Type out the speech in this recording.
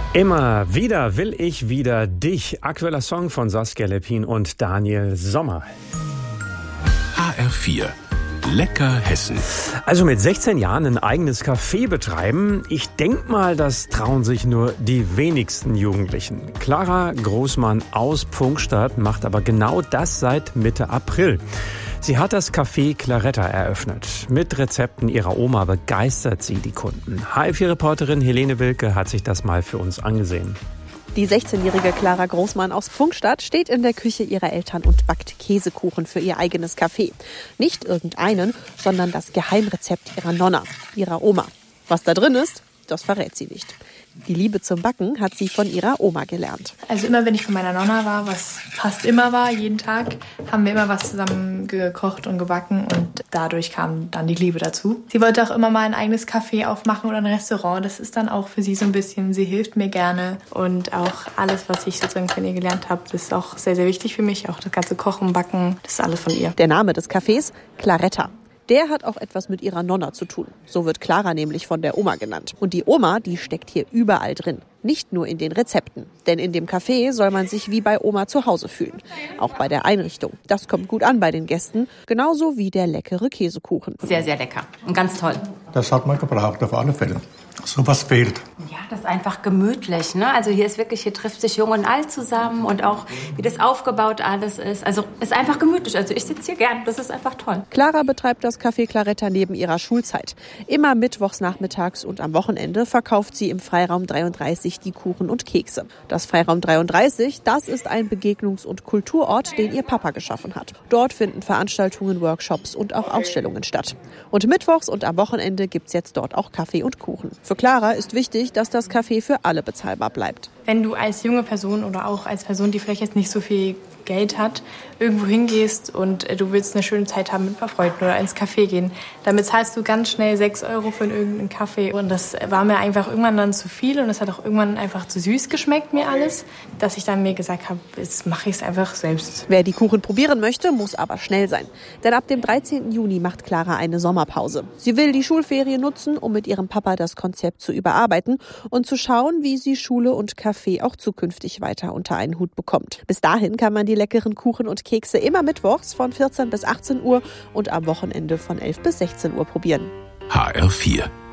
Immer wieder will ich wieder dich. Aktueller Song von Saskia Leppin und Daniel Sommer. HR4 Lecker Hessen. Also mit 16 Jahren ein eigenes Café betreiben, ich denke mal, das trauen sich nur die wenigsten Jugendlichen. Clara Großmann aus Pfungstadt macht aber genau das seit Mitte April. Sie hat das Café Claretta eröffnet. Mit Rezepten ihrer Oma begeistert sie die Kunden. HR4-Reporterin Helene Wilke hat sich das mal für uns angesehen. Die 16-jährige Clara Großmann aus Pfungstadt steht in der Küche ihrer Eltern und backt Käsekuchen für ihr eigenes Café. Nicht irgendeinen, sondern das Geheimrezept ihrer Nonna, ihrer Oma. Was da drin ist, das verrät sie nicht. Die Liebe zum Backen hat sie von ihrer Oma gelernt. Also immer, wenn ich von meiner Nonna war, was fast immer war, jeden Tag, haben wir immer was zusammen gekocht und gebacken und dadurch kam dann die Liebe dazu. Sie wollte auch immer mal ein eigenes Café aufmachen oder ein Restaurant. Das ist dann auch für sie so ein bisschen, sie hilft mir gerne und auch alles, was ich sozusagen von ihr gelernt habe, das ist auch sehr, sehr wichtig für mich. Auch das ganze Kochen, Backen, das ist alles von ihr. Der Name des Cafés, Claretta. Der hat auch etwas mit ihrer Nonna zu tun. So wird Clara nämlich von der Oma genannt. Und die Oma, die steckt hier überall drin. Nicht nur in den Rezepten. Denn in dem Café soll man sich wie bei Oma zu Hause fühlen. Auch bei der Einrichtung. Das kommt gut an bei den Gästen. Genauso wie der leckere Käsekuchen. Sehr, sehr lecker und ganz toll. Das hat man gebraucht, auf alle Fälle. So was fehlt. Ja, das ist einfach gemütlich, ne? Also hier trifft sich Jung und Alt zusammen und auch wie das aufgebaut alles ist. Also ist einfach gemütlich. Also ich sitze hier gern, das ist einfach toll. Clara betreibt das Café Claretta neben ihrer Schulzeit. Immer mittwochs nachmittags und am Wochenende verkauft sie im Freiraum 33 die Kuchen und Kekse. Das Freiraum 33, das ist ein Begegnungs- und Kulturort, den ihr Papa geschaffen hat. Dort finden Veranstaltungen, Workshops und auch Ausstellungen statt. Und mittwochs und am Wochenende gibt's jetzt dort auch Kaffee und Kuchen. Für Clara ist wichtig, dass das Café für alle bezahlbar bleibt. Wenn du als junge Person oder auch als Person, die vielleicht jetzt nicht so viel Geld hat, irgendwo hingehst und du willst eine schöne Zeit haben mit ein paar Freunden oder ins Café gehen, dann bezahlst du ganz schnell 6 € für irgendeinen Kaffee. Und das war mir einfach irgendwann dann zu viel und es hat auch irgendwann einfach zu süß geschmeckt, mir alles, dass ich dann mir gesagt habe, jetzt mache ich es einfach selbst. Wer die Kuchen probieren möchte, muss aber schnell sein. Denn ab dem 13. Juni macht Clara eine Sommerpause. Sie will die Schulferien nutzen, um mit ihrem Papa das Konzept zu überarbeiten und zu schauen, wie sie Schule und Café auch zukünftig weiter unter einen Hut bekommt. Bis dahin kann man die leckeren Kuchen und Kekse immer mittwochs von 14 bis 18 Uhr und am Wochenende von 11 bis 16 Uhr probieren. HR4